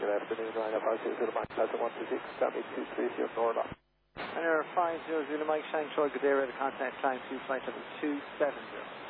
Good afternoon, Ryder 500 Mike, Delta 126, Gummy 230 Norla. And 500 Mike, Shine Troy, good day, ready to contact time 2, flight level 270.